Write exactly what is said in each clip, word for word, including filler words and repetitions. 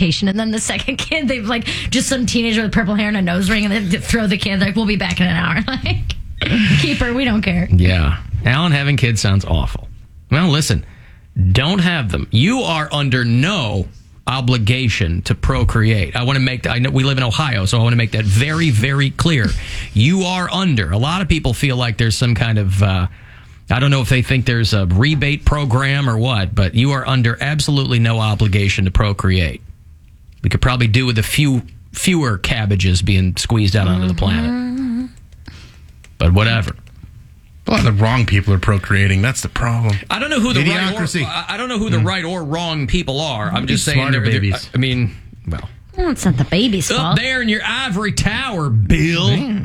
vacation. And then the second kid, they've like just some teenager with purple hair and a nose ring, and they throw the kid. Like, we'll be back in an hour. Like, keep her. We don't care. Yeah. Alan, having kids sounds awful. Well, listen, don't have them. You are under no obligation to procreate. I want to make that, I know we live in Ohio, so I want to make that very, very clear. You are under. A lot of people feel like there's some kind of, uh, I don't know if they think there's a rebate program or what, but you are under absolutely no obligation to procreate. We could probably do with a few fewer cabbages being squeezed out onto the planet. But whatever. A lot of the wrong people are procreating. That's the problem. I don't know who the Idiocracy. right or, I don't know who the mm. right or wrong people are. I'm just saying smarter they're, they're, babies. I mean, well, well, it's not the baby's up fault. there in your ivory tower, Bill.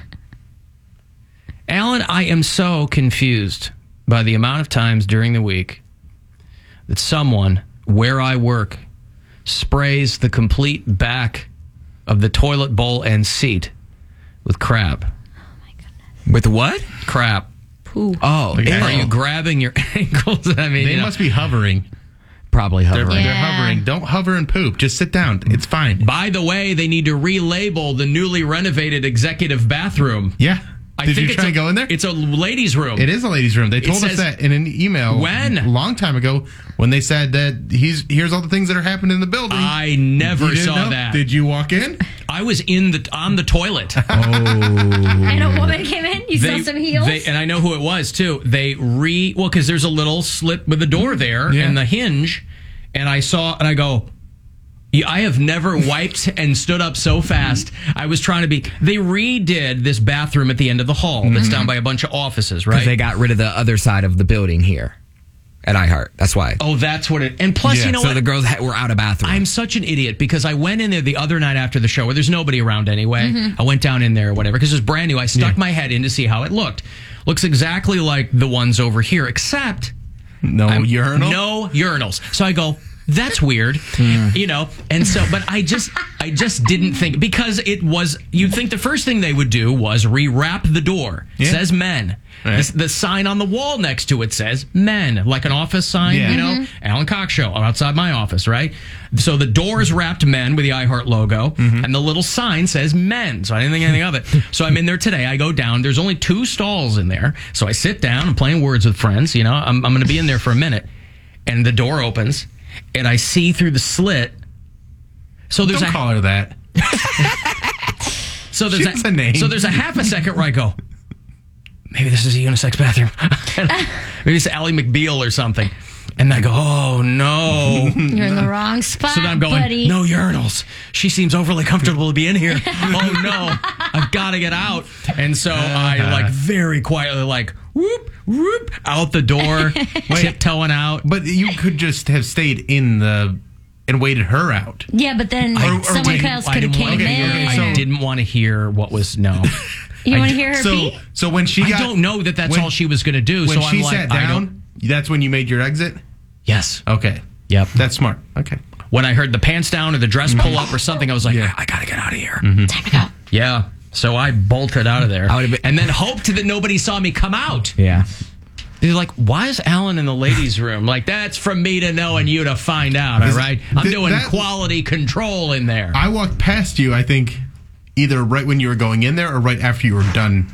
Alan, I am so confused by the amount of times during the week that someone where I work sprays the complete back of the toilet bowl and seat with crap. With what? Crap. Poo. Oh, Like, are you grabbing your ankles? I mean, they you know, must be hovering. Probably They're, hovering. they're Yeah. hovering. Don't hover and poop. Just sit down. It's fine. By the way, they need to relabel the newly renovated executive bathroom. Yeah. I Did think you it's try a, and go in there? It's a ladies' room. It is a ladies' room. They told us says- that in an email When? a long time ago when they said that he's here's all the things that are happening in the building. I never You didn't saw know? that. Did you walk in? I was in the on the toilet. Oh. And a woman came in. You saw some heels. They, and I know who it was too. They re well because there's a little slit with the door there Yeah. and the hinge, and I saw and I go. Yeah, I have never wiped and stood up so fast. I was trying to be. They redid this bathroom at the end of the hall that's Mm-hmm. down by a bunch of offices, right? Because they got rid of the other side of the building here at iHeart. That's why. Oh, that's what it. And plus, Yeah, you know so what? the girls ha- were out of bathroom. I'm such an idiot because I went in there the other night after the show where there's nobody around anyway. I went down in there or whatever because it was brand new. I stuck Yeah. my head in to see how it looked. Looks exactly like the ones over here, except No I'm- urinal? no urinals. So I go, that's weird, you know. And so, but I just, I just didn't think because it was. You'd think the first thing they would do was rewrap the door. It Yeah. says men. Right. The, the sign on the wall next to it says men, like an office sign, Yeah. you know, Alan Cox Show outside my office, right? So the door is wrapped men with the iHeart logo, and the little sign says men. So I didn't think anything of it. So I'm in there today. I go down. There's only two stalls in there. So I sit down. I'm playing words with friends. You know, I'm, I'm going to be in there for a minute. And the door opens, and I see through the slit. So there's Don't a call her that. so there's She has a name. so there's a half a second where I go, maybe this is a unisex bathroom. Maybe it's Ally McBeal or something. And I go, oh no. You're in the wrong spot, So then I'm going, buddy. no urinals. She seems overly comfortable to be in here. Oh no, I've got to get out. And so I like very quietly like whoop whoop out the door, tiptoeing out. But you could just have stayed in the and waited her out. Yeah, but then Or- or someone wait, else I could have didn't came want to okay, in. okay, I so- didn't want to hear what was no. you I want to d- hear her So pee? so when she I got don't know that that's when- all she was going to do. when so she I'm like, sat I don't. down, that's when you made your exit? Yes. Okay. Yep. That's smart. Okay. When I heard the pants down or the dress pull up or something, I was like, Yeah. I, I gotta get out of here. Time to go. Yeah. So I bolted out of there. I would've been- and then hoped that nobody saw me come out. yeah. They're like, why is Alan in the ladies' room? Like, that's from me to know and you to find out, all Is- right? I'm th- doing that- quality control in there. I walked past you, I think, either right when you were going in there or right after you were done.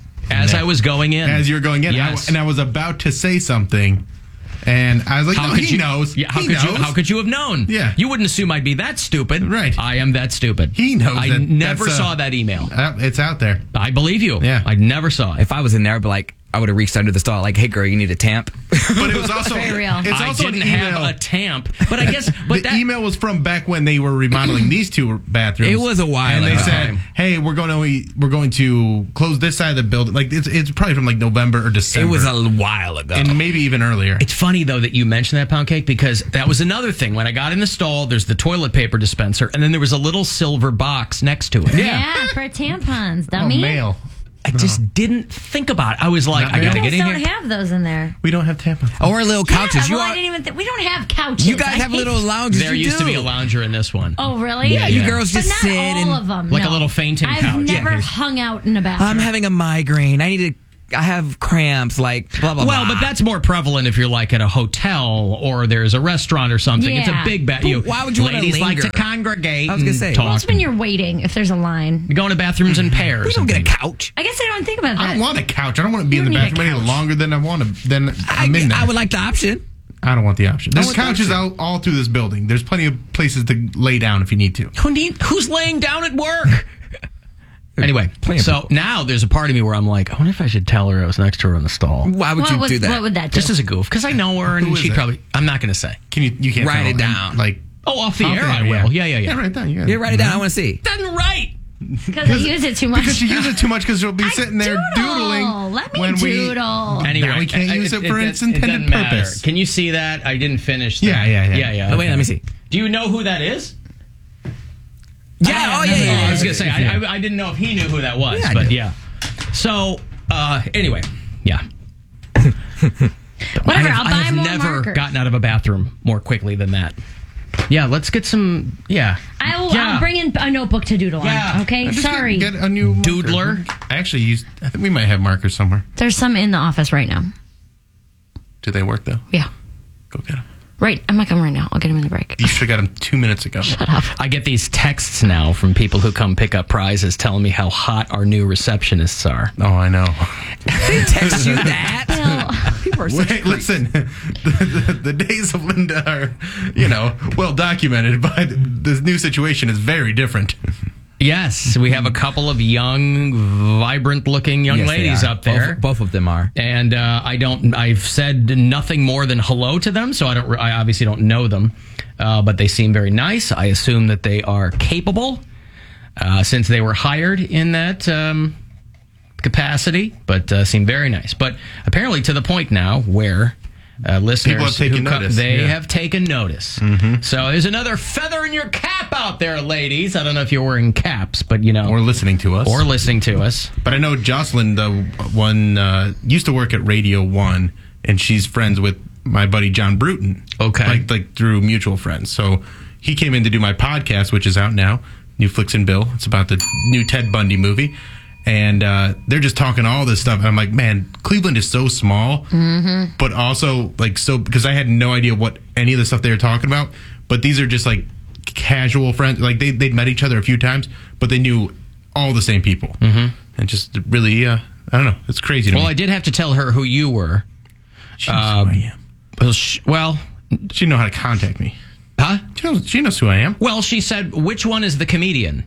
As I was going in. As you were going in. Yes. I, and I was about to say something. And I was like, How no, could he you, knows. Yeah, how he could knows. you how could you have known? Yeah. You wouldn't assume I'd be that stupid. Right. I am that stupid. He knows I that never that's, uh, saw that email. Uh, it's out there. I believe you. Yeah. I never saw it. If I was in there, I'd be like, I would have reached under the stall, like, hey, girl, you need a tamp. But it was also Very real. It's I also didn't an email. have a tamp, but I guess but the that email was from back when they were remodeling these two bathrooms. It was a while and they ago. said, "Hey, we're going to we're going to close this side of the building." Like it's it's probably from like November or It December. was a while ago. and maybe even earlier. It's funny, though, that you mentioned that, Pound Cake, because that was another thing. When I got in the stall, there's the toilet paper dispenser, and then there was a little silver box next to it. Yeah, for tampons, Oh, dummy. mail. I just didn't think about it. I was like, Not I got to really. get Guys in don't here. have those in there. We don't have tampons. or little couches. Yeah, you well, I are, didn't even. Th- we don't have couches. you guys I have hate- little lounges. There you used do. to be a lounger in this one. Oh, really? Yeah, you Yeah. girls But just not sit all and of them. Like a no. little fainting I've couch. never Yeah. hung out in a bathroom. I'm having a migraine. I need to I have cramps, like blah blah. Well, blah. but that's more prevalent if you're like at a hotel or there's a restaurant or something. It's a Yeah. big bet. But You why would you wanna ladies like to linger? congregate? I was gonna and say. talk. Well, it's when you're waiting, if there's a line. You're going to bathrooms in pairs. we don't and get a things. couch. I guess I don't think about I that. don't want a couch. I don't want to be You in the don't need a bathroom any couch. longer than I want to. Then I, I'm in there. I would like the option. I don't want the option. There's want the couches all, all through this building. There's plenty of places to lay down if you need to. Who need, who's laying down at work? Anyway, Plenty of so people. now there's a part of me where I'm like, I wonder if I should tell her I was next to her in the stall. Why would What you would, do that? what would that do? Just as a goof, because I know her and Who is she'd it? probably. I'm not going to say. Can you? You can't Write tell it them, down. Like Oh, off the off air, there, I will. Yeah, yeah, yeah. Yeah, right down. You got Yeah, write it down. I want to see. That's right. Because I use it too much. Because you use it too much because you'll be I sitting there doodle. doodling. Let me when doodle. We, Anyway, now we can't I- use it, for it- its it intended doesn't matter. purpose. Can you see that? I didn't finish that. Yeah, yeah, yeah. Yeah, yeah. Oh, wait, okay. let me see. Do you know who that is? Yeah. Oh, yeah. yeah, Oh, yeah, I was yeah. gonna say I, I, I didn't know if he knew who that was, Yeah, I but do. yeah. So uh, anyway, yeah. Whatever, I have, I'll buy I have more never markers. gotten out of a bathroom more quickly than that. Yeah, let's get some. Yeah, I will, yeah. I'll bring in a notebook to doodle Yeah. on. Okay, Just sorry. Get, get a new marker. Doodler? I actually used. I think we might have markers somewhere. There's some in the office right now. Do they work though? Yeah, Go get them. right. I'm not coming right now. I'll get him in the break. You should have got them two minutes ago. Shut up. I get these texts now from people who come pick up prizes telling me how hot our new receptionists are. Oh, I know. They text you that. Bill, People are so Wait, listen. The, the, the days of Linda are, you know, well documented, but this new situation is very different. Yes, we have a couple of young, vibrant-looking young Yes, they ladies are. up there. Both, both of them are. And uh, I don't. I've said nothing more than hello to them, so I don't. I obviously don't know them, uh, but they seem very nice. I assume that they are capable, uh, since they were hired in that um, capacity. But uh, seem very nice. But apparently, to the point now where uh, listeners People have taken who come- notice, they yeah. have taken notice. So there's another feather in your cap out there, ladies. I don't know if you're wearing caps, but you know, Or listening to us. or listening to us. But I know Jocelyn, the one, uh, used to work at Radio One, and she's friends with my buddy John Bruton. Okay. Like, like through mutual friends. So he came in to do my podcast, which is out now, New Flicks and Bill. It's about the new Ted Bundy movie. And uh, they're just talking all this stuff. And I'm like, man, Cleveland is so small, mm-hmm. but also like so, because I had no idea what any of the stuff they were talking about. But these are just like casual friends. Like they, they'd met each other a few times, but they knew all the same people. Mm-hmm. And just really, uh, I don't know. It's crazy to Well, me. I did have to tell her who you were. She knows Um, who I am. Well, sh- well, She know how to contact me. huh? She knows, she knows who I am. Well, she said, which one is the comedian?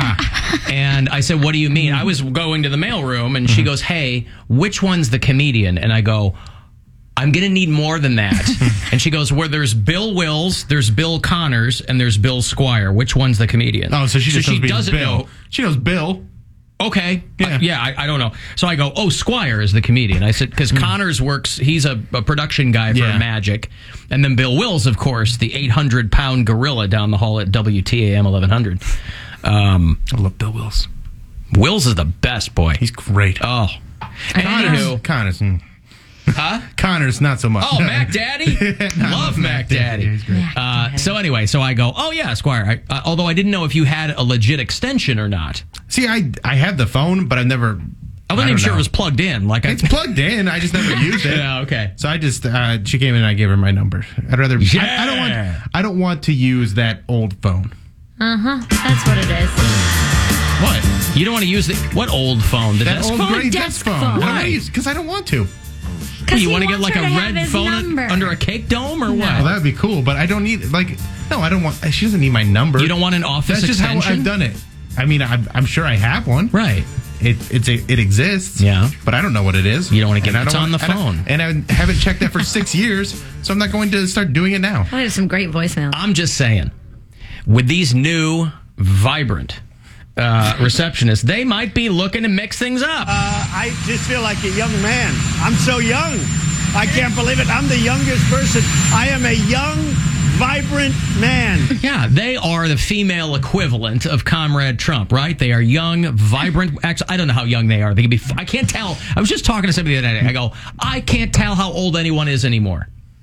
And I said, what do you mean? I was going to the mailroom, and she goes, hey, which one's the comedian? And I go, I'm going to need more than that. And she goes, well, there's Bill Wills, there's Bill Connors, and there's Bill Squire. Which one's the comedian? Oh, so she just knows me as doesn't Bill. know. She knows Bill. Okay. Yeah. Uh, yeah, I, I don't know. So I go, oh, Squire is the comedian. I said, because Connors works, he's a, a production guy for Yeah. Magic. And then Bill Wills, of course, the eight hundred pound gorilla down the hall at W T A M eleven hundred. Um, I love Bill Wills. Wills is the best boy. He's great. Oh. Connors. Anywho. Connors. mm. Huh? Connors, not so much. Oh, Mac Daddy? I Love Mac Daddy. Yeah, he's great. Uh, so anyway, so I go, oh, yeah, Squire. I, uh, although I didn't know if you had a legit extension or not. See, I I have the phone, but I've never. I wasn't even sure it was plugged in. Like I, It's plugged in. I just never used it. Yeah, okay. So I just uh, she came in and I gave her my number. I'd rather. Yeah. I, I don't want. I don't want to use that old phone. uh huh. That's what it is. What? You don't want to use the what old phone? The That desk old phone? gray desk desk phone. phone. I don't Why? wanna use because I don't want to. Because You he want to get wants like her a to have red his phone number. under a cake dome or Well, what? that would be cool, but I don't need like. No, I don't want. She doesn't need my number. You don't want an office That's just extension? how I've done it. I mean, I'm, I'm sure I have one. Right. It it's a, it exists. Yeah. But I don't know what it is. You don't wanna give- And I it's don't on want- the and I- phone. And I haven't checked that for six years, so I'm not going to start doing it now. Oh, there's some great voicemail. I'm just saying, with these new, vibrant uh, receptionists, they might be looking to mix things up. Uh, I just feel like a young man. I'm so young. I can't believe it. I'm the youngest person. I am a young, vibrant man. Yeah, they are the female equivalent of Comrade Trump, right? They are young, vibrant. Actually, I don't know how young they are. They can be. I can't tell. I was just talking to somebody the other day. I go, I can't tell how old anyone is anymore.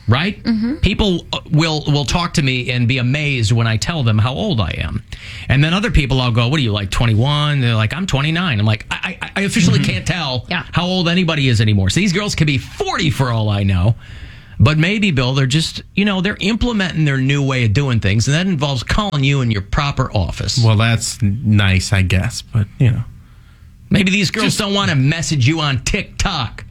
right? Mm-hmm. People will will talk to me and be amazed when I tell them how old I am. And then other people, I'll go, what are you, like twenty-one? They're like, I'm twenty-nine. I'm like, I, I, I officially mm-hmm. can't tell yeah. how old anybody is anymore. So these girls could be forty for all I know. But maybe, Bill, they're just, you know, they're implementing their new way of doing things, and that involves calling you in your proper office. Well, that's nice, I guess, but, you know. Maybe these girls just don't want to message you on TikTok.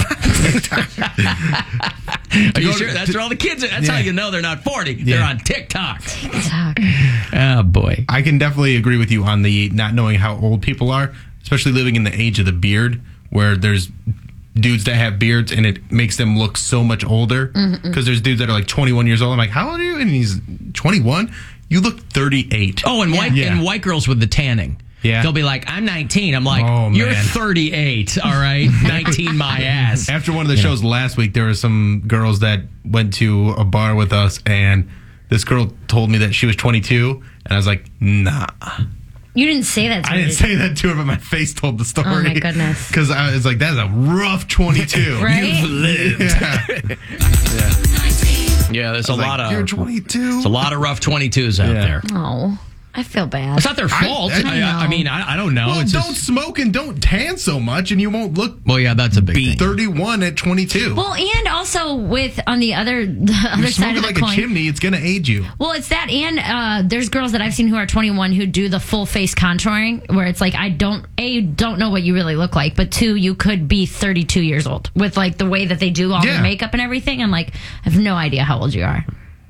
Are you sure? That's where all the kids are. That's yeah. how you know they're not forty. Yeah. They're on TikTok. TikTok. Oh, boy. I can definitely agree with you on the not knowing how old people are, especially living in the age of the beard, where there's dudes that have beards and it makes them look so much older. Because mm-hmm. there's dudes that are like twenty-one years old. I'm like, how old are you? And he's twenty-one? You look thirty-eight. Oh, and white, yeah. and white girls with the tanning. Yeah. They'll be like, I'm nineteen. I'm like, oh, you're thirty-eight, all right? nineteen my ass. After one of the yeah. shows last week, there were some girls that went to a bar with us, and this girl told me that she was twenty-two, and I was like, nah. You didn't say that to I me. didn't say that to her, but my face told the story. Oh, my goodness. Because I was like, that is a rough twenty-two. Right? You've lived. Yeah. yeah. yeah, there's a like, lot of... You're twenty-two? There's a lot of rough twenty-twos out yeah. there. Oh, I feel bad. It's not their fault. I, I, I, I mean, I, I don't know. Well, it's don't just... smoke and don't tan so much, and you won't look. Well, yeah, that's a big thing. thirty-one at twenty-two. Well, and also with on the other the You're other side of the like coin, a chimney. It's gonna age you. Well, it's that, and uh, there's girls that I've seen who are twenty-one who do the full face contouring, where it's like I don't a don't know what you really look like, but two, you could be thirty-two years old with like the way that they do all yeah. their makeup and everything. I'm like, I have no idea how old you are.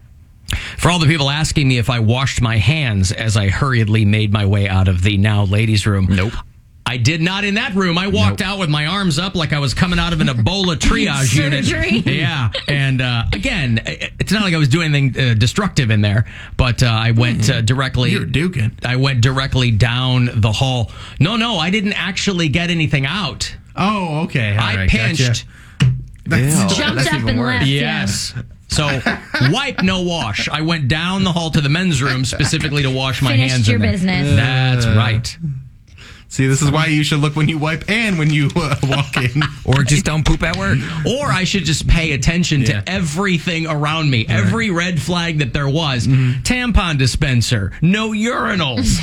For all the people asking me if I washed my hands as I hurriedly made my way out of the now ladies' room. Nope. I did not in that room. I walked nope. out with my arms up like I was coming out of an Ebola triage unit. Yeah. And uh, again, it's not like I was doing anything uh, destructive in there, but uh, I went uh, directly. You're duking. I went directly down the hall. No, no, I didn't actually get anything out. Oh, okay. All I right, pinched. Gotcha. That's, Jumped that's up even and worse. left. Yes. Yeah. So, wipe, no wash. I went down the hall to the men's room specifically to wash my Finished hands your in there. business. That's right. See, this is why you should look when you wipe and when you uh, walk in. Or just don't poop at work. Or I should just pay attention Yeah. to everything around me. Right. Every red flag that there was. Mm-hmm. Tampon dispenser. No urinals.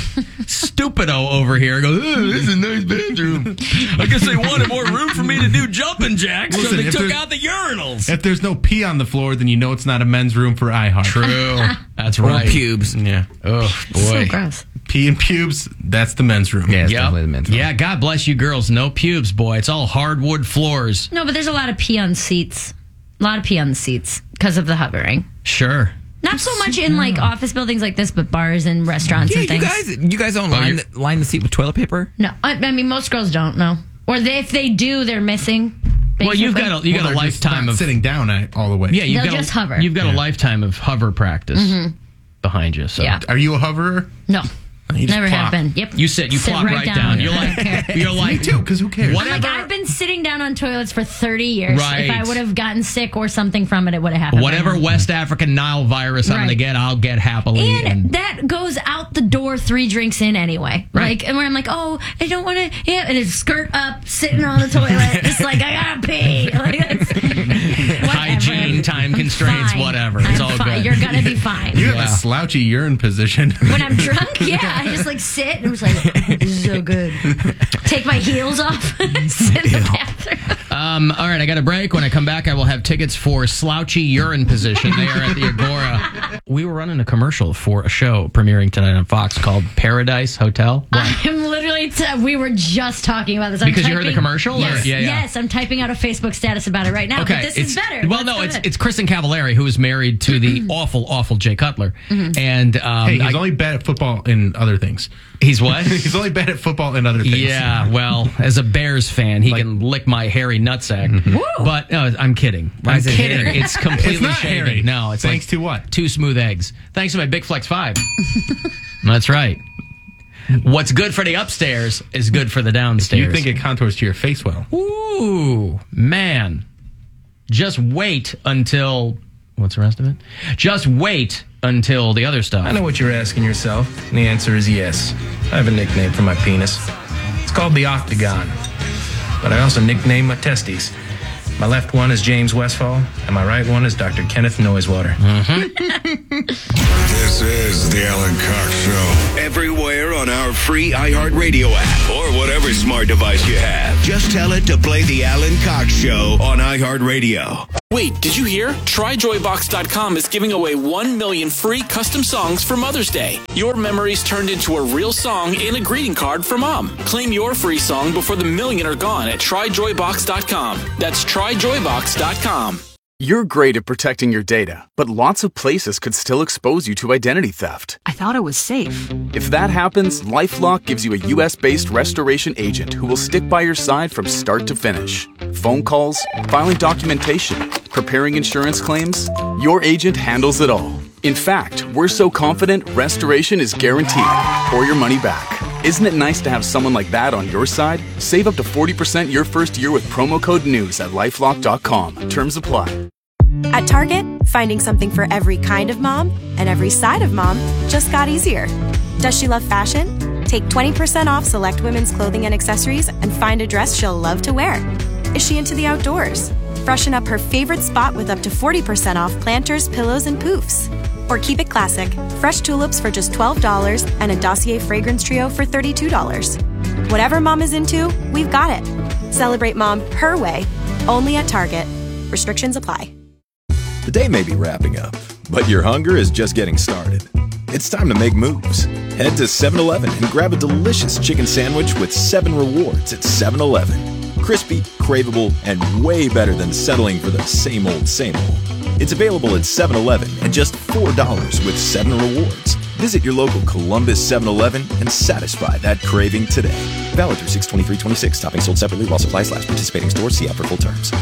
Stupido over here goes, oh, this is a nice bedroom. I guess they wanted more room for me to do jumping jacks, Listen, so they if took there's- out the urinals. If there's no pee on the floor, then you know it's not a men's room for iHeart. True. That's Or right. pubes. Yeah. Oh, boy. So gross. Pee and pubes, that's the men's room. Yeah, it's Yep. definitely the men's room. Yeah, God bless you girls. No pubes, boy. It's all hardwood floors. No, but there's a lot of pee on seats. A lot of pee on the seats because of the hovering. Sure. Not so much in like office buildings like this, but bars and restaurants Yeah, and you things. guys, you guys don't line you're- the, line the seat with toilet paper? No, I, I mean most girls don't know, or they, if they do, they're missing. Well, you've basically. got a, you Well, got a they're just lifetime not of sitting down at- all the way. yeah. You've They'll got just a, hover. You've got Yeah. a lifetime of hover practice behind you. So Yeah. Are you a hoverer? no, You just never have plop. been. Yep, you sit, you Sit plop right, down. You're I don't care. like, you're like, Me too, because who cares? whatever. Like I've been sitting down on toilets for thirty years. Right. If I would have gotten sick or something from it, it would have happened. Whatever by now. West African Nile virus I'm Right. going to get, I'll get happily. And, And, that goes out the door three drinks in anyway. Right. Like, and where I'm like, oh, I don't want to, yeah, and it's skirt up, sitting on the toilet. It's like, I gotta pee. Like, it's, whatever. hygiene, time constraints, Fine. whatever. It's I'm all fine. good. You're gonna be fine. You have Yeah. a slouchy urine position. When I'm drunk, yeah, I just like sit and I'm just like, this is so good. Take my heels off, sit in the bathroom. Um, all right, I got a break. When I come back, I will have tickets for Slouchy Urine Position there at the Agora. We were running a commercial for a show premiering tonight on Fox called Paradise Hotel. I'm literally, t- we were just talking about this. I'm Because you heard the typing- commercial? Or- Yes, yeah, yeah. yes, I'm typing out a Facebook status about it right now. Okay, But this it's is better. Well, Let's no, go it's ahead. it's Kristen Cavallari, who is married to the awful, awful Jay Cutler, and um, Hey, he's I- only bad at football and other things. he's what? He's only bad at football and other things. Yeah, well, as a Bears fan, he can lick my hairy nutsack. But no, I'm kidding. Why I'm is it kidding. hairy? It's completely It's not shaving. hairy. No, it's Thanks like to what? two smooth eggs. Thanks to my Big Flex Five. That's right. What's good for the upstairs is good for the downstairs. You think it contours to your face well. Ooh, man. Just wait until... What's the rest of it? Just wait until the other stuff. I know what you're asking yourself, and the answer is yes. I have a nickname for my penis. It's called the Octagon. But I also nickname my testes My left one is James Westfall, and my right one is Doctor Kenneth Noisewater. Mm-hmm. This is the Alan Cox Show. Everywhere on our free iHeartRadio app or whatever smart device you have. Just tell it to play the Alan Cox Show on iHeartRadio. Wait, did you hear? Try Joy Box dot com is giving away one million free custom songs for Mother's Day. Your memories turned into a real song and a greeting card for Mom. Claim your free song before the million are gone at Try Joy Box dot com. That's Try Joy Box dot com. You're great at protecting your data, but lots of places could still expose you to identity theft. I thought it was safe. If that happens, LifeLock gives you a U S-based restoration agent who will stick by your side from start to finish. Phone calls, filing documentation, preparing insurance claims, your agent handles it all. In fact, we're so confident restoration is guaranteed or your money back. Isn't it nice to have someone like that on your side? Save up to forty percent your first year with promo code NEWS at lifelock dot com. Terms apply. At Target, finding something for every kind of mom and every side of mom just got easier. Does she love fashion? Take twenty percent off select women's clothing and accessories and find a dress she'll love to wear. Is she into the outdoors? Freshen up her favorite spot with up to forty percent off planters, pillows, and poofs. Or keep it classic, fresh tulips for just twelve dollars and a Dossier fragrance trio for thirty-two dollars. Whatever mom is into, we've got it. Celebrate mom her way, only at Target. Restrictions apply. The day may be wrapping up, but your hunger is just getting started. It's time to make moves. Head to seven eleven and grab a delicious chicken sandwich with seven rewards at seven eleven. Crispy, craveable, and way better than settling for the same old, same old. It's available at seven eleven at just four dollars with seven rewards. Visit your local Columbus seven eleven and satisfy that craving today. Valid through six twenty-three twenty-six. Topping sold separately while supplies last. Participating stores. See app for full terms.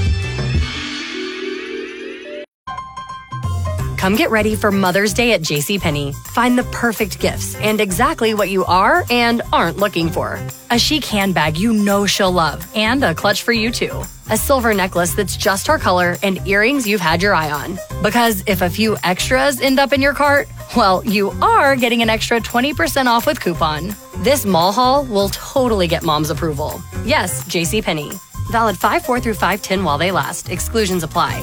Come get ready for Mother's Day at JCPenney. Find the perfect gifts and exactly what you are and aren't looking for. A chic handbag you know she'll love and a clutch for you too. A silver necklace that's just her color and earrings you've had your eye on. Because if a few extras end up in your cart, well, you are getting an extra twenty percent off with coupon. This mall haul will totally get mom's approval. Yes, JCPenney. Valid five four through five ten while they last. Exclusions apply.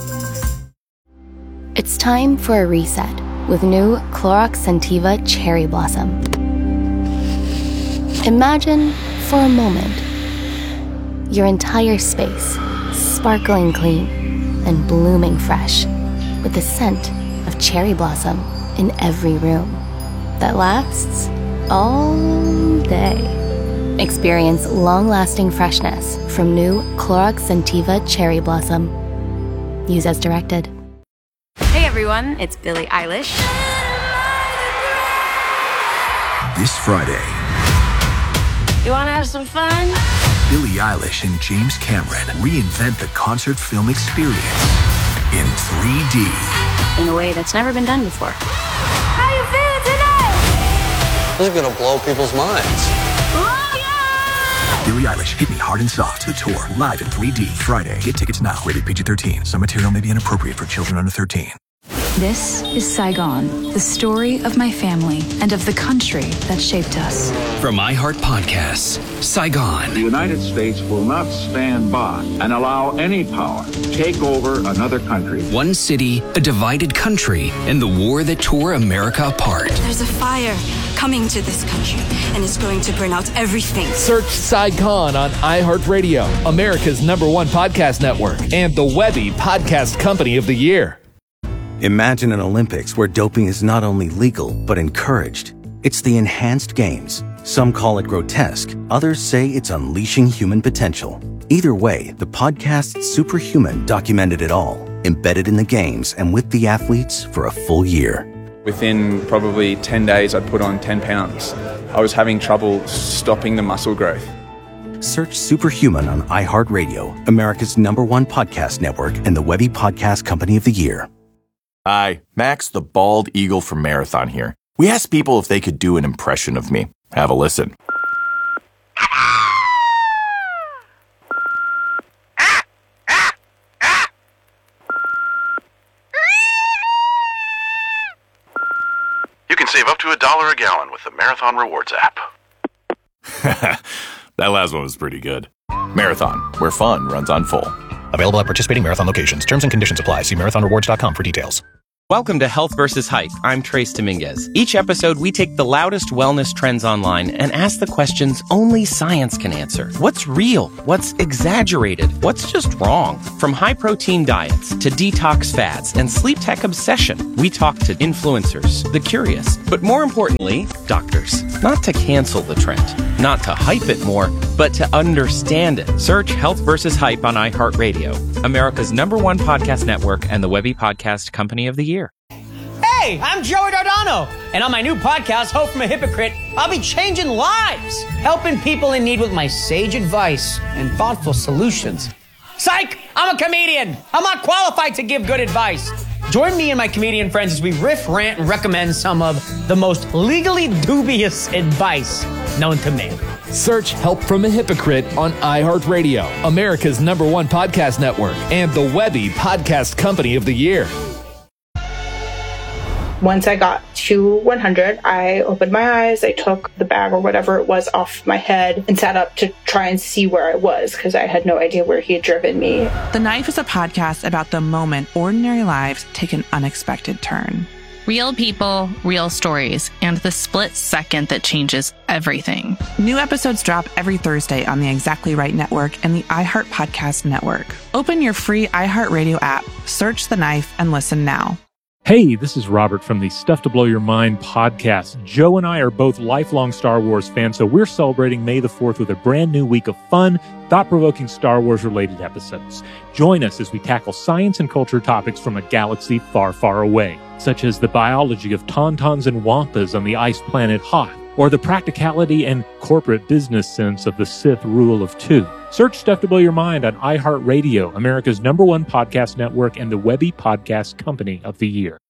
It's time for a reset with new Clorox Scentiva Cherry Blossom. Imagine, for a moment, your entire space sparkling clean and blooming fresh with the scent of cherry blossom in every room that lasts all day. Experience long-lasting freshness from new Clorox Scentiva Cherry Blossom. Use as directed. Hey everyone, it's Billie Eilish. This Friday, You wanna have some fun? Billie Eilish and James Cameron reinvent the concert film experience in three D. In a way that's never been done before. How you feeling today? This is gonna blow people's minds. Billie Eilish, Hit Me Hard and Soft, the tour, live in three D, Friday. Get tickets now, rated P G thirteen. Some material may be inappropriate for children under thirteen. This is Saigon, the story of my family and of the country that shaped us. From iHeart Podcasts, Saigon. The United States will not stand by and allow any power to take over another country. One city, a divided country, and the war that tore America apart. There's a fire coming to this country, and it's going to burn out everything. Search Saigon on iHeartRadio, America's number one podcast network, and the Webby Podcast Company of the Year. Imagine an Olympics where doping is not only legal, but encouraged. It's the Enhanced Games. Some call it grotesque. Others say it's unleashing human potential. Either way, the podcast Superhuman documented it all, embedded in the games and with the athletes for a full year. Within probably ten days, I'd put on ten pounds. I was having trouble stopping the muscle growth. Search Superhuman on iHeartRadio, America's number one podcast network, and the Webby Podcast Company of the Year. Hi, Max the Bald Eagle from Marathon here. We asked people if they could do an impression of me. Have a listen. You can save up to a dollar a gallon with the Marathon Rewards app. That last one was pretty good. Marathon, where fun runs on full. Available at participating Marathon locations. Terms and conditions apply. See marathon rewards dot com for details. Welcome to Health versus Hype. I'm Trace Dominguez. Each episode, we take the loudest wellness trends online and ask the questions only science can answer. What's real? What's exaggerated? What's just wrong? From high-protein diets to detox fads and sleep tech obsession, we talk to influencers, the curious, but more importantly, doctors. Not to cancel the trend, not to hype it more, but to understand it. Search Health versus Hype on iHeartRadio, America's number one podcast network and the Webby Podcast Company of the Year. Hey, I'm Joey Dardano, and on my new podcast, Hope from a Hypocrite, I'll be changing lives, helping people in need with my sage advice and thoughtful solutions. Psych! I'm a comedian. I'm not qualified to give good advice. Join me and my comedian friends as we riff, rant, and recommend some of the most legally dubious advice known to man. Search Help from a Hypocrite on iHeartRadio, America's number one podcast network, and the Webby Podcast Company of the Year. Once I got to one hundred, I opened my eyes, I took the bag or whatever it was off my head and sat up to try and see where I was because I had no idea where he had driven me. The Knife is a podcast about the moment ordinary lives take an unexpected turn. Real people, real stories, and the split second that changes everything. New episodes drop every Thursday on the Exactly Right Network and the iHeart Podcast Network. Open your free iHeartRadio app, search The Knife, and listen now. Hey, this is Robert from the Stuff to Blow Your Mind podcast. Joe and I are both lifelong Star Wars fans, so we're celebrating May the fourth with a brand new week of fun, thought-provoking Star Wars-related episodes. Join us as we tackle science and culture topics from a galaxy far, far away, such as the biology of tauntauns and wampas on the ice planet Hoth, or the practicality and corporate business sense of the Sith rule of two. Search Stuff to Blow Your Mind on iHeartRadio, America's number one podcast network and the Webby Podcast Company of the Year.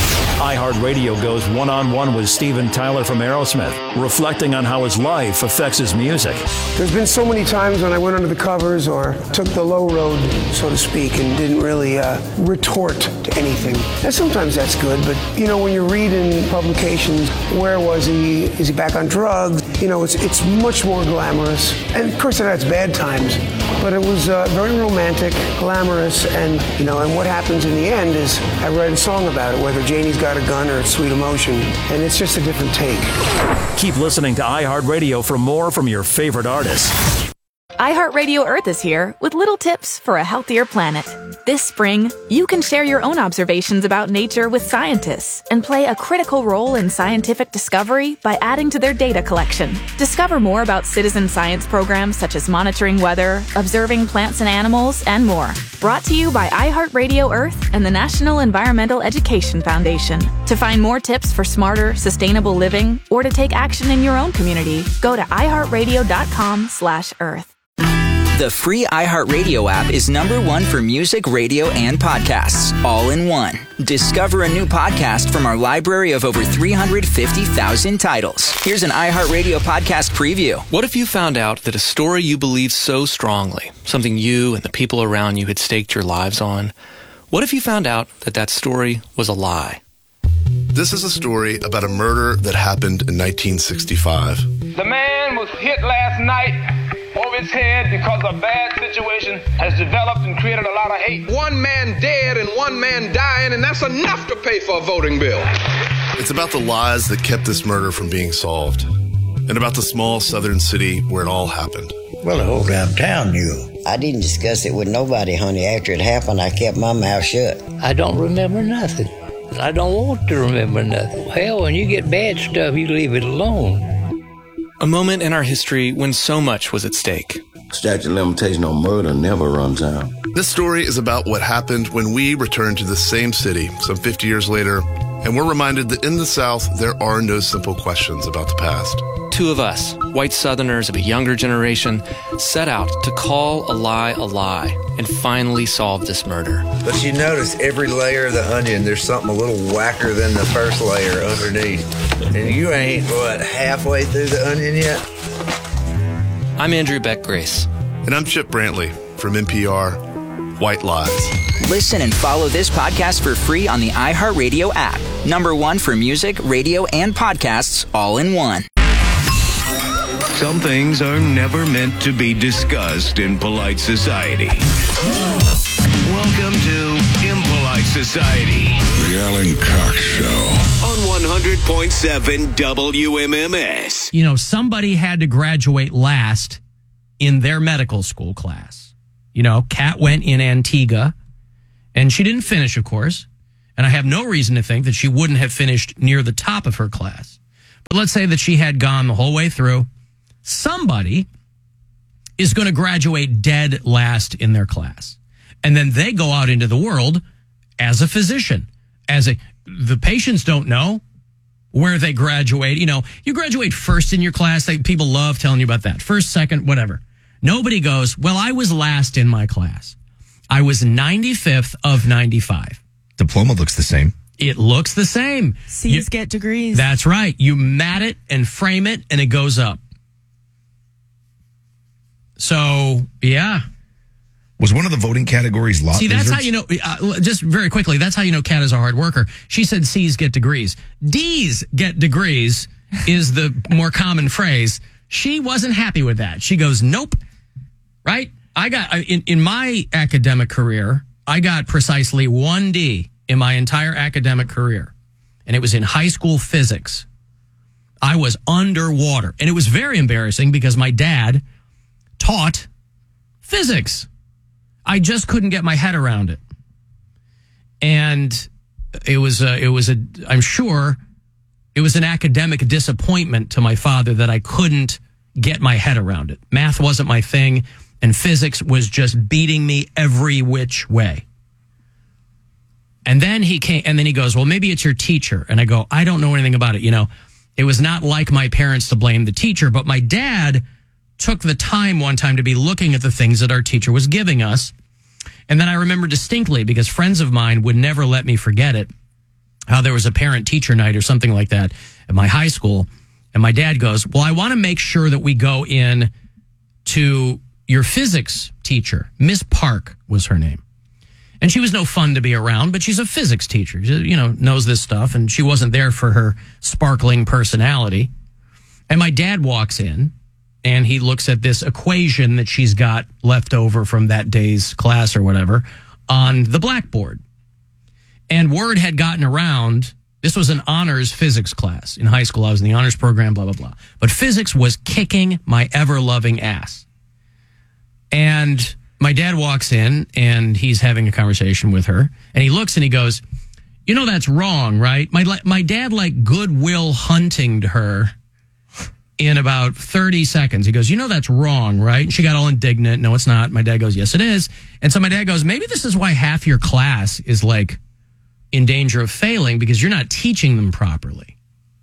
iHeartRadio goes one-on-one with Steven Tyler from Aerosmith, reflecting on how his life affects his music. There's been so many times when I went under the covers or took the low road, so to speak, and didn't really uh, retort to anything. And sometimes that's good, but, you know, when you read in publications, where was he? Is he back on drugs? You know, it's it's much more glamorous. And, of course, it has bad times, but it was uh, very romantic, glamorous, and, you know, and what happens in the end is I write a song about it, whether Janie's got a gun or Sweet Emotion, and it's just a different take. Keep listening to iHeartRadio for more from your favorite artists. iHeartRadio Earth is here with little tips for a healthier planet. This spring, you can share your own observations about nature with scientists and play a critical role in scientific discovery by adding to their data collection. Discover more about citizen science programs such as monitoring weather, observing plants and animals, and more. Brought to you by iHeartRadio Earth and the National Environmental Education Foundation. To find more tips for smarter, sustainable living or to take action in your own community, go to iHeartRadio.com slash Earth. The free iHeartRadio app is number one for music, radio, and podcasts, all in one. Discover a new podcast from our library of over three hundred fifty thousand titles. Here's an iHeartRadio podcast preview. What if you found out that a story you believe so strongly, something you and the people around you had staked your lives on, what if you found out that that story was a lie? This is a story about a murder that happened in nineteen sixty-five. The man was hit last night over his head because a bad situation has developed and created a lot of hate. One man dead and one man dying, and that's enough to pay for a voting bill. It's about the lies that kept this murder from being solved, and about the small southern city where it all happened. Well, the whole damn town knew. I didn't discuss it with nobody, honey. After it happened, I kept my mouth shut. I don't remember nothing. I don't want to remember nothing. Hell, when you get bad stuff, you leave it alone. A moment in our history when so much was at stake. Statute of limitation on murder never runs out. This story is about what happened when we returned to the same city some fifty years later, and we're reminded that in the South, there are no simple questions about the past. Two of us, white Southerners of a younger generation, set out to call a lie a lie and finally solve this murder. But you notice every layer of the onion, there's something a little whacker than the first layer underneath. And you ain't, what, halfway through the onion yet? I'm Andrew Beck Grace. And I'm Chip Brantley from N P R, White Lies. Listen and follow this podcast for free on the iHeartRadio app. Number one for music, radio, and podcasts all in one. Some things are never meant to be discussed in polite society. Welcome to Impolite Society. The Alan Cox Show. On one hundred point seven W M M S. You know, somebody had to graduate last in their medical school class. You know, Kat went in Antigua, and she didn't finish, of course. And I have no reason to think that she wouldn't have finished near the top of her class. But let's say that she had gone the whole way through. Somebody is going to graduate dead last in their class. And then they go out into the world as a physician. As a, the patients don't know where they graduate. You know, you graduate first in your class. They, people love telling you about that. First, second, whatever. Nobody goes, well, I was last in my class. I was ninety-fifth of ninety-five. Diploma looks the same. It looks the same. C's you, get degrees. That's right. You mat it and frame it, and it goes up. So, yeah. Was one of the voting categories law? See, that's how you know, uh, just very quickly, that's how you know Kat is a hard worker. She said C's get degrees. D's get degrees is the more common phrase. She wasn't happy with that. She goes, nope. Right? I got, in, in my academic career, I got precisely one D in my entire academic career. And it was in high school physics. I was underwater. And it was very embarrassing because my dad taught physics. I just couldn't get my head around it. And it was a, it was a, I'm sure it was an academic disappointment to my father that I couldn't get my head around it. Math wasn't my thing, and physics was just beating me every which way. And then he came, and then he goes, well, maybe it's your teacher. And I go, I don't know anything about it. You know, it was not like my parents to blame the teacher, but my dad took the time one time to be looking at the things that our teacher was giving us. And then I remember distinctly, because friends of mine would never let me forget it, how there was a parent-teacher night or something like that at my high school. And my dad goes, well, I want to make sure that we go in to your physics teacher. Miss Park was her name. And she was no fun to be around, but she's a physics teacher. She, you know, knows this stuff, and she wasn't there for her sparkling personality. And my dad walks in, and he looks at this equation that she's got left over from that day's class or whatever on the blackboard. And word had gotten around, this was an honors physics class. In high school, I was in the honors program, blah, blah, blah. But physics was kicking my ever-loving ass. And my dad walks in, and he's having a conversation with her. And he looks and he goes, you know, that's wrong, right? My, my dad, like, Goodwill Huntinged her in about thirty seconds. He goes, you know, that's wrong, right? And she got all indignant. No, it's not. My dad goes, yes, it is. And so my dad goes, maybe this is why half your class is, like, in danger of failing, because you're not teaching them properly.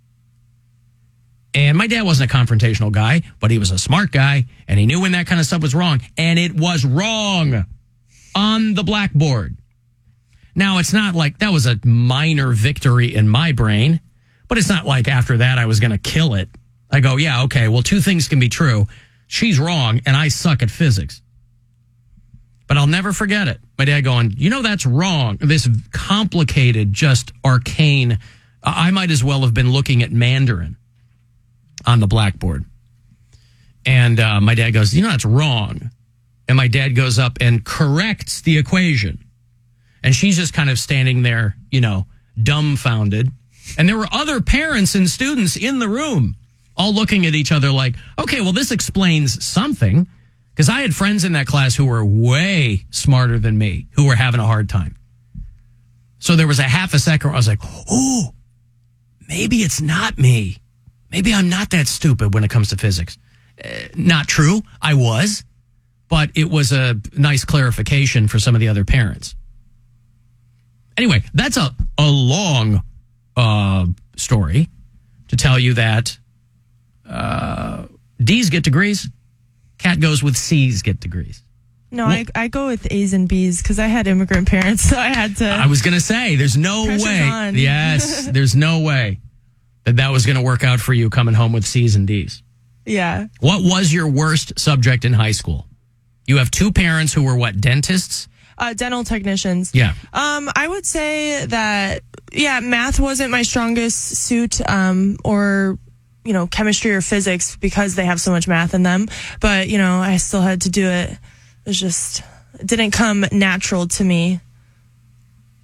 And my dad wasn't a confrontational guy, but he was a smart guy, and he knew when that kind of stuff was wrong. And it was wrong on the blackboard. Now, it's not like that was a minor victory in my brain, but it's not like after that I was going to kill it. I go, yeah, okay, well, two things can be true. She's wrong, and I suck at physics. But I'll never forget it. My dad going, you know, that's wrong. This complicated, just arcane. I might as well have been looking at Mandarin on the blackboard. And uh, my dad goes, you know, that's wrong. And my dad goes up and corrects the equation. And she's just kind of standing there, you know, dumbfounded. And there were other parents and students in the room all looking at each other like, okay, well, this explains something. Because I had friends in that class who were way smarter than me, who were having a hard time. So there was a half a second where I was like, oh, maybe it's not me. Maybe I'm not that stupid when it comes to physics. Uh, not true. I was. But it was a nice clarification for some of the other parents. Anyway, that's a, a long uh, story to tell you that uh, D's get degrees. Kat goes with C's get degrees. No, well, I, I go with A's and B's because I had immigrant parents, so I had to. I was going to say, there's no way. On. Yes, there's no way that that was going to work out for you coming home with C's and D's. Yeah. What was your worst subject in high school? You have two parents who were what, dentists? Uh, dental technicians. Yeah. Um, I would say that, yeah, math wasn't my strongest suit, um, or, you know, chemistry or physics because they have so much math in them. But, you know, I still had to do it. It was just, it didn't come natural to me.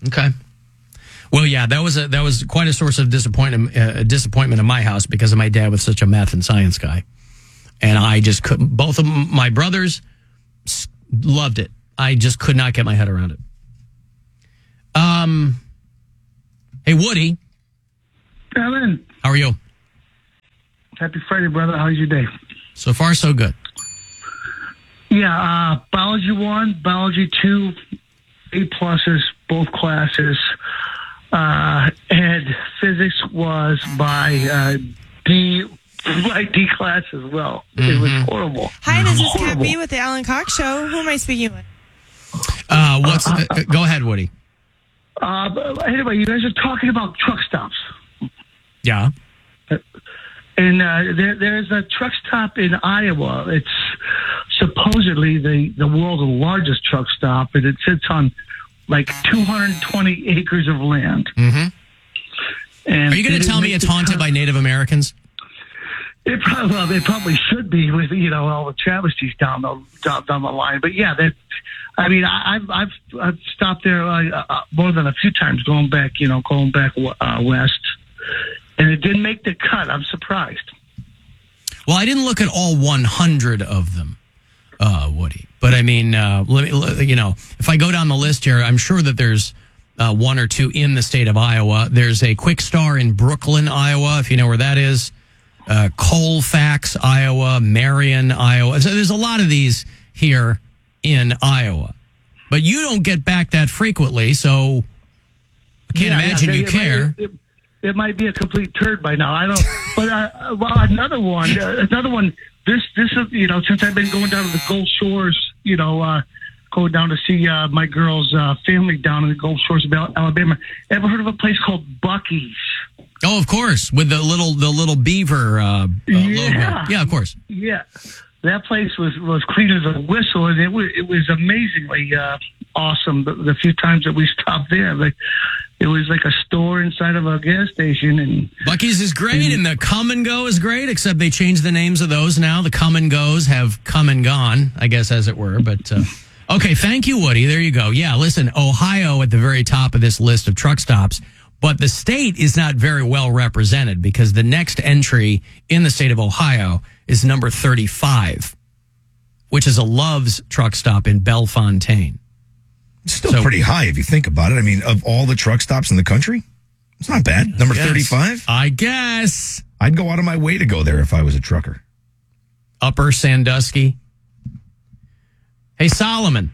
Okay. Well, yeah, that was a that was quite a source of disappointment uh, disappointment in my house because of my dad was such a math and science guy, and I just couldn't. Both of my brothers loved it. I just could not get my head around it. Um. Hey, Woody. Alan. How are you? Happy Friday, brother. How's your day? So far, so good. Yeah, uh, biology one, biology two, A pluses, both classes. Uh, and physics was by uh, D, by D class as well. Mm-hmm. It was horrible. Hi, this is Kat horrible. B with the Alan Cox Show. Who am I speaking with? Uh, what's? Uh, uh, go ahead, Woody. Uh, but anyway, you guys are talking about truck stops. Yeah. And uh, there, there's a truck stop in Iowa. It's supposedly the, the world's largest truck stop, and it sits on like two hundred twenty acres of land. Mm-hmm. And are you going to tell me it's haunted by Native Americans? It probably, well, it probably should be with, you know, all the travesties down the down, down the line. But yeah, that. I mean, I, I've I've I've stopped there uh, uh, more than a few times going back, you know, going back uh, west, and it didn't make the cut. I'm surprised. Well, I didn't look at all one hundred of them, uh, Woody. But I mean, uh, let me, you know, if I go down the list here, I'm sure that there's uh, one or two in the state of Iowa. There's a Quick Star in Brooklyn, Iowa, if you know where that is. Uh, Colfax, Iowa, Marion, Iowa. So there's a lot of these here in Iowa. But you don't get back that frequently, so I can't yeah, imagine yeah, you it care. Might, it, it might be a complete turd by now. I don't. But uh, well, another one, uh, another one. This, this is, you know, since I've been going down to the Gulf Shores, you know, uh, going down to see uh, my girl's uh, family down in the Gulf Shores of Alabama. Ever heard of a place called Buc-ee's? Oh, of course, with the little the little beaver uh, uh, yeah. logo. Yeah, of course. Yeah, that place was, was clean as a whistle, and it was it was amazingly uh, awesome. The, the few times that we stopped there, like it was like a store inside of a gas station. And Buc-ee's is great, and, and the Come and Go is great. Except they changed the names of those now. The Come and Goes have come and gone, I guess, as it were. But uh, okay, thank you, Woody. There you go. Yeah, listen, Ohio at the very top of this list of truck stops. But the state is not very well represented because the next entry in the state of Ohio is number thirty-five, which is a Love's truck stop in Bellefontaine. It's still so, pretty high if you think about it. I mean, of all the truck stops in the country, it's not bad. Number thirty-five? I guess. I'd go out of my way to go there if I was a trucker. Upper Sandusky. Hey, Solomon.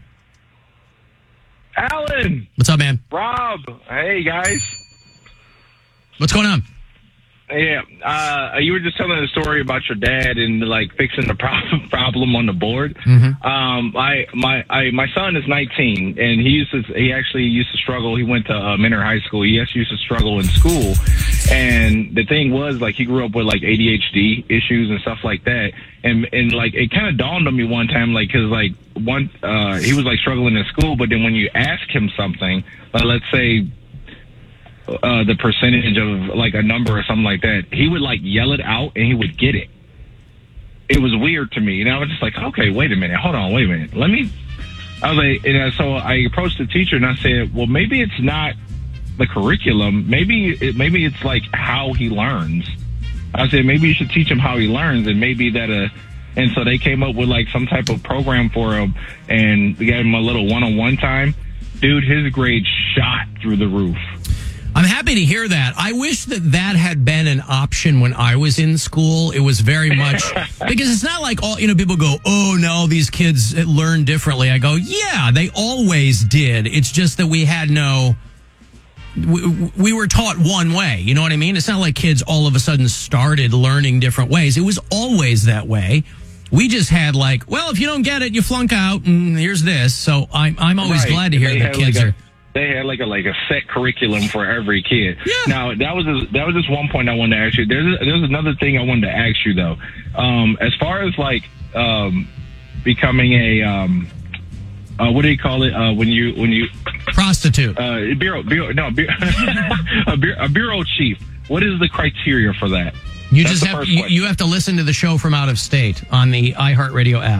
Alan. What's up, man? Rob. Hey, guys. What's going on? Yeah, uh, you were just telling a story about your dad and like fixing the problem problem on the board. Mm-hmm. Um, I my I, my son is nineteen, and he used to he actually used to struggle. He went to uh, Mentor High School. He actually used to struggle in school, and the thing was like he grew up with like A D H D issues and stuff like that. And and like it kind of dawned on me one time, like because like one uh, he was like struggling in school, but then when you ask him something, like, let's say. Uh, the percentage of like a number or something like that, he would like yell it out and he would get it. It was weird to me, and I was just like, okay, wait a minute, hold on, wait a minute, let me. I was like, and so I approached the teacher and I said, well, maybe it's not the curriculum, maybe it, maybe it's like how he learns. I said maybe you should teach him how he learns, and maybe that uh. And so they came up with like some type of program for him, and we gave him a little one-on-one time. Dude, his grade shot through the roof. I'm happy to hear that. I wish that that had been an option when I was in school. It was very much because it's not like all, you know, people go, oh, no, these kids learn differently. I go, yeah, they always did. It's just that we had no, we, we were taught one way. You know what I mean? It's not like kids all of a sudden started learning different ways. It was always that way. We just had like, well, if you don't get it, you flunk out and here's this. So I'm, I'm always right. glad to hear that kids like a- are. They had like a like a set curriculum for every kid. Yeah. Now that was a, that was just one point I wanted to ask you. There's a, there's another thing I wanted to ask you though. Um, as far as like um, becoming a um, uh, what do you call it uh, when you when you prostitute uh, bureau bureau no bureau, a, bureau, a bureau chief. What is the criteria for that? You That's just have you, you have to listen to the show from out of state on the iHeartRadio app.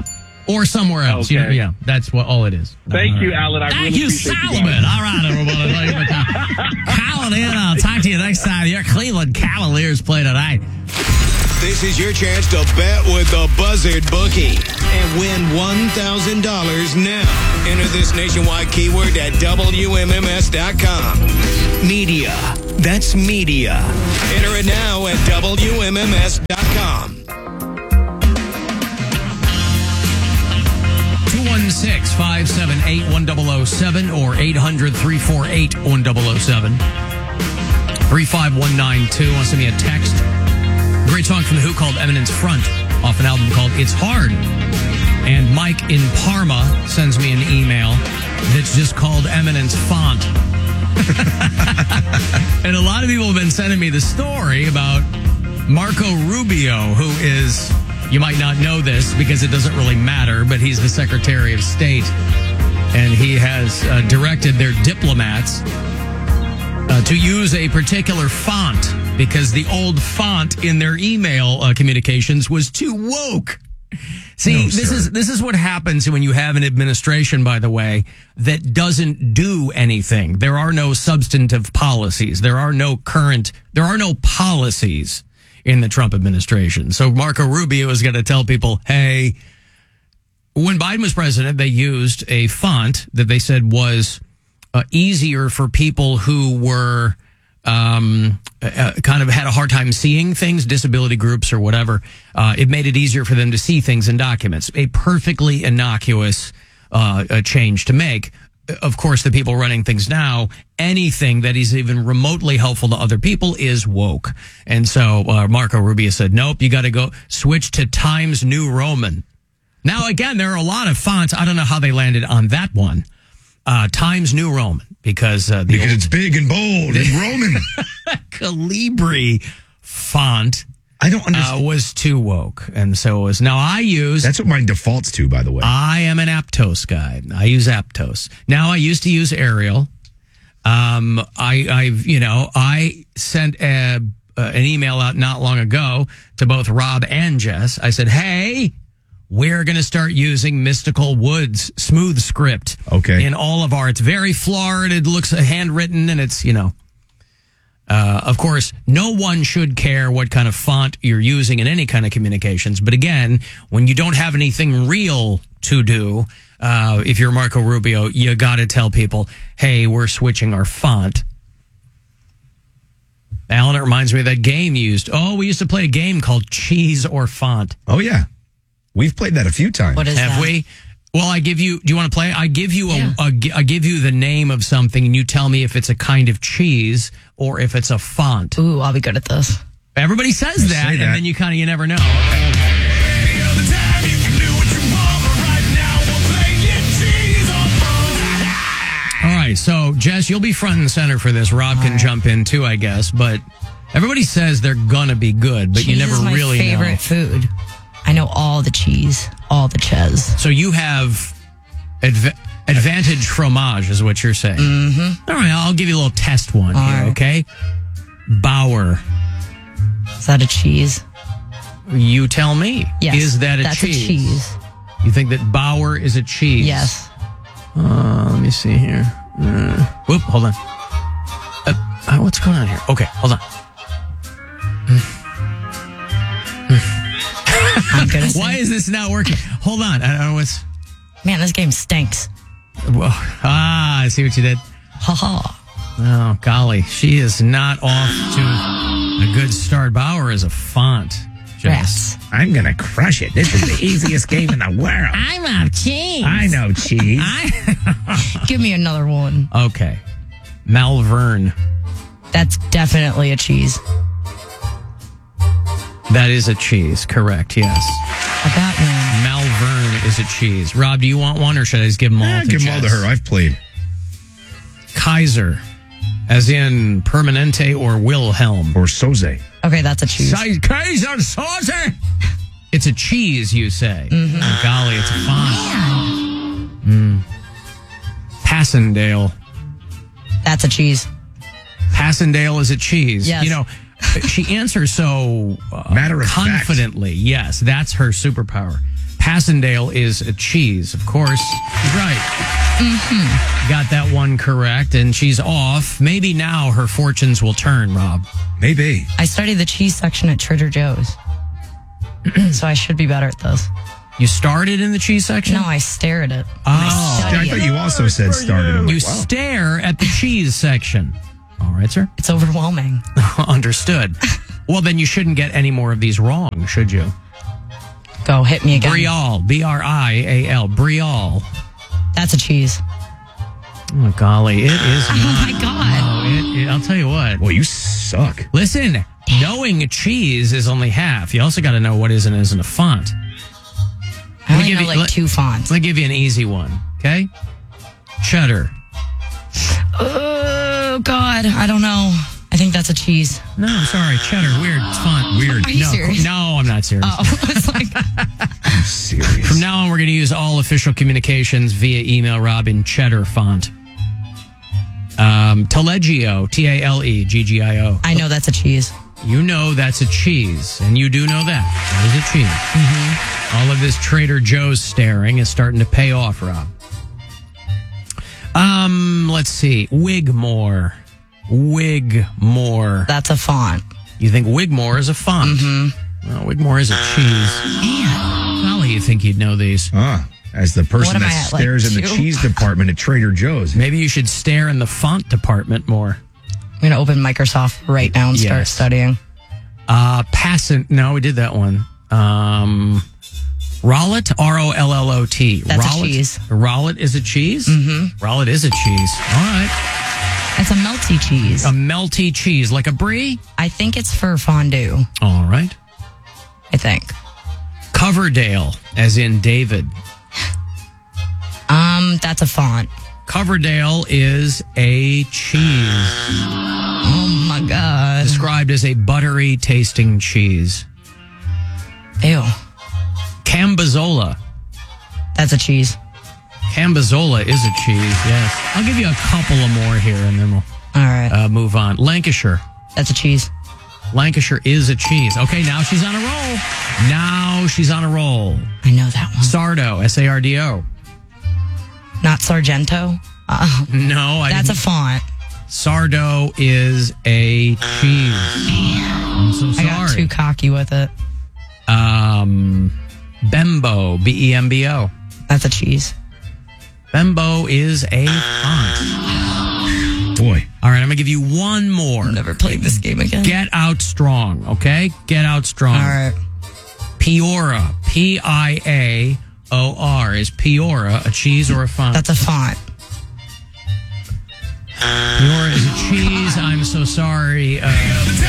Or somewhere else. Okay. You know, yeah, that's what all it is. Thank you, Alan. I Thank really you, appreciate Solomon. You guys. All right, everybody. Calling in. I'll talk to you next time your Cleveland Cavaliers play tonight. This is your chance to bet with the Buzzard Bookie and win one thousand dollars now. Enter this nationwide keyword at W M M S dot com. Media. That's media. Enter it now at W M M S dot com. two one six, five seven eight, one zero zero seven or eight hundred, three four eight, one zero zero seven. three five one nine two. Want to send me a text? Great song from The Who called Eminence Front off an album called It's Hard. And Mike in Parma sends me an email that's just called Eminence Font. And a lot of people have been sending me the story about Marco Rubio, who is, you might not know this because it doesn't really matter, but he's the Secretary of State. And he has uh, directed their diplomats uh, to use a particular font because the old font in their email uh, communications was too woke. See, No, this sir. is this is what happens when you have an administration, by the way, that doesn't do anything. There are no substantive policies. There are no current, there are no policies in the Trump administration. So Marco Rubio is going to tell people, hey, when Biden was president, they used a font that they said was uh, easier for people who were um, uh, kind of had a hard time seeing things, disability groups or whatever. Uh, it made it easier for them to see things in documents. A perfectly innocuous uh, a change to make. Of course, the people running things now, anything that is even remotely helpful to other people is woke. And so uh, Marco Rubio said, nope, you got to go switch to Times New Roman. Now, again, there are a lot of fonts. I don't know how they landed on that one. Uh, Times New Roman, because, uh, the because old it's big and bold and Roman. Calibri font I don't understand. Uh, was too woke. And so it was. Now I use. That's what mine defaults to, by the way. I am an Aptos guy. I use Aptos. Now I used to use Arial. Um, I, I've, you know, I sent a, uh, an email out not long ago to both Rob and Jess. I said, hey, we're going to start using Mystical Woods smooth script. Okay. In all of our, it's very florid. It looks handwritten and it's, you know, uh, of course, no one should care what kind of font you're using in any kind of communications. But again, when you don't have anything real to do, uh, if you're Marco Rubio, you got to tell people, hey, we're switching our font. Alan, it reminds me of that game you used. Oh, we used to play a game called Cheese or Font. Oh, yeah. We've played that a few times. What is Have that? we? Well, I give you, do you want to play? I give you a, Yeah. a, I give you the name of something and you tell me if it's a kind of cheese or if it's a font. Ooh, I'll be good at this. Everybody says that, say and that. then you kind of, you never know. All right, so Jess, you'll be front and center for this. Rob can jump in too, I guess, but everybody says they're gonna be good, but cheese you never is my really favorite know. food. I know all the cheese, all the ches. So you have adv- advantage fromage, is what you're saying. Mm-hmm. All right, I'll give you a little test one All here, right. okay? Bauer. Is that a cheese? You tell me. Yes. Is that a that's cheese? a cheese. You think that Bauer is a cheese? Yes. Uh, let me see here. Uh, whoop, hold on. Uh, uh, what's going on here? Okay, hold on. I'm gonna say. Why is this not working? Hold on. I don't know what's. Man, this game stinks. Whoa. Ah, I see what you did. Ha ha. Oh, golly. She is not off to a good start. Bauer is a font. Jess. I'm going to crush it. This is the easiest game in the world. I'm a cheese. I know cheese. Give me another one. Okay. Malvern. That's definitely a cheese. That is a cheese. Correct. Yes. I got one. Malvern is a cheese. Rob, do you want one or should I just give them all Eh, to give them all to Jess? her. I've played. Kaiser. As in Permanente or Wilhelm. Or Soze. Okay, that's a cheese. Kaiser Soze. It's a cheese, you say. Mm-hmm. Oh, golly, it's a font. Mm. Passendale. That's a cheese. Passendale is a cheese. Yes. You know, she answers so uh, Matter of fact. confidently. Yes, that's her superpower. Passendale is a cheese, of course. Right. Mm-hmm. Got that one correct, and she's off. Maybe now her fortunes will turn, Rob. Maybe. I studied the cheese section at Trader Joe's. So I should be better at this. You started in the cheese section? No, I stare at it. Oh. I thought you also said started. I'm You like, wow. stare at the cheese section. All right, sir. It's overwhelming. Understood. Well, then you shouldn't get any more of these wrong, should you? Go, hit me again. Brial. B R I A L. Brial. That's a cheese. Oh, golly. It is Oh, not. my God. No, it, it, I'll tell you what. Well, you suck. Listen, knowing cheese is only half. You also got to know what is and isn't a font. I only give know you- like let- two fonts. Let me give you an easy one, okay? Cheddar. Oh, God. I don't know. I think that's a cheese. No, I'm sorry. Cheddar. Weird. It's font. Weird. Are you no, serious? no, I'm not serious. Oh, it's like... I'm serious. From now on, we're going to use all official communications via email, Rob, in cheddar font. Um, Taleggio, T A L E G G I O. I know that's a cheese. You know that's a cheese, and you do know that. That is a cheese. Mm-hmm. All of this Trader Joe's staring is starting to pay off, Rob. Um, let's see. Wigmore. Wigmore. That's a font. You think Wigmore is a font? Mm-hmm. No, Wigmore is a cheese. Man. Golly, you think you'd know these. Ah, as the What person am that I at, like, stares in the two? cheese department at Trader Joe's. Maybe you should stare in the font department more. I'm going to open Microsoft right now and start Yes. studying. Uh, Passant. No, we did that one. Um, Rollet, R O L L O T. That's a Rollet. cheese. Rollet is a cheese? Mm-hmm. Rollet is a cheese. All right. It's a melty cheese. A melty cheese, like a brie? I think it's for fondue. All right. I think. Coverdale, as in David. Um, that's a font. Coverdale is a cheese. Oh my God. Described as a buttery tasting cheese. Ew. Cambazola. That's a cheese. Cambazola is a cheese, yes. I'll give you a couple of more here and then we'll All right. uh, move on. Lancashire. That's a cheese. Lancashire is a cheese. Okay, now she's on a roll. Now she's on a roll. I know that one. Sardo, S A R D O. Not Sargento. Uh, No, I that's a didn't. font. Sardo is a cheese. I'm so I sorry. got too cocky with it. Um, Bembo, B E M B O. That's a cheese. Bembo is a font. Boy. All right, I'm going to give you one more. Never played this game again. Get out strong, okay? Get out strong. All right. Peora, P I A O R. Is Peora a cheese or a font? That's a font. Peora is a cheese. I'm so sorry. Uh,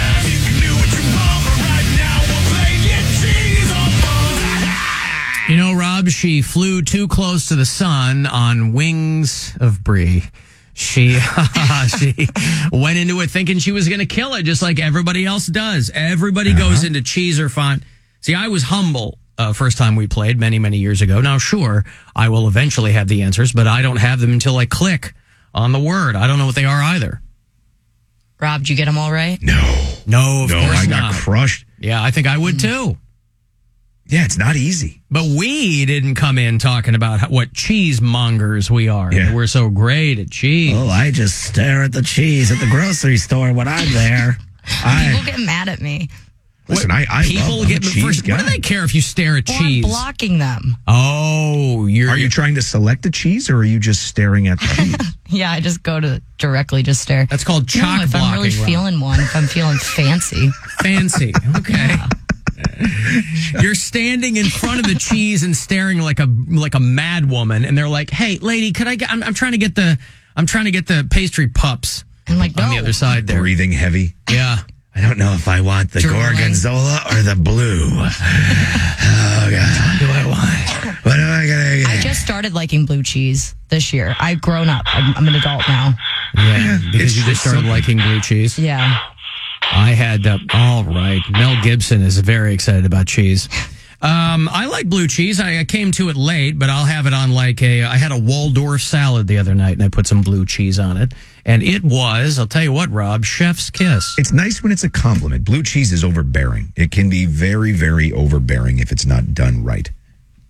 you know, Rob, she flew too close to the sun on wings of brie. She she went into it thinking she was going to kill it, just like everybody else does. Everybody Uh-huh. goes into cheese or font. See, I was humble uh, first time we played many, many years ago. Now, sure, I will eventually have the answers, but I don't have them until I click on the word. I don't know what they are either. Rob, did you get them all right? No. No, of no, course I got not. crushed. Yeah, I think I would too. Yeah, it's not easy. But we didn't come in talking about how, what cheesemongers we are. Yeah. We're so great at cheese. Oh, I just stare at the cheese at the grocery store when I'm there. People get mad at me. Listen, I, I People love, I'm get a cheese first. What do guy. they care if you stare at Well, cheese? I'm blocking them. Oh, you're. Are you trying to select the cheese or are you just staring at the cheese? Yeah, I just go to directly just stare. That's called chalk no, if I'm really blocking, Rob. feeling one, if I'm feeling fancy. Fancy. Okay. You're standing in front of the cheese and staring like a like a mad woman, and they're like, "Hey, lady, could I get? I'm, I'm trying to get the I'm trying to get the pastry pups." I'm like, on no. the other side there. Breathing heavy. Yeah. I don't know if I want the Drooling. gorgonzola or the blue. Oh, God. Do I want? What am I going to get? I just started liking blue cheese this year. I've grown up. I'm, I'm an adult now. Yeah, because It's you just just started something. liking blue cheese. Yeah. I had, uh, all right. Mel Gibson is very excited about cheese. Um, I like blue cheese. I, I came to it late, but I'll have it on like a, I had a Waldorf salad the other night and I put some blue cheese on it. And it was, I'll tell you what, Rob, chef's kiss. It's nice when it's a compliment. Blue cheese is overbearing. It can be very, very overbearing if it's not done right.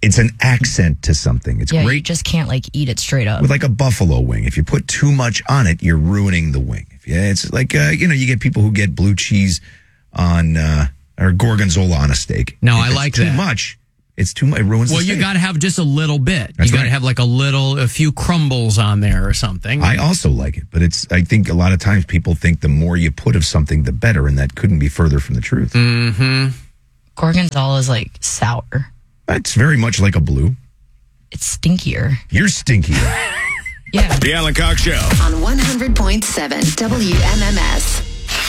it's an accent to something. It's yeah, great. You just can't like eat it straight up. With like a buffalo wing. If you put too much on it, you're ruining the wing. If you, it's like, uh, you know, you get people who get blue cheese on, uh, or gorgonzola on a steak. No, if I it's like too that. much. It's too much. It ruins Well, the you steak. got to have just a little bit. That's you got to right. have like a little, a few crumbles on there or something. I also like it, but it's, I think a lot of times people think the more you put of something, the better, and that couldn't be further from the truth. Mm-hmm. Gorgonzola is like sour. It's very much like a blue. It's stinkier. You're stinkier. Yeah. The Alan Cox Show. On one hundred point seven W M M S.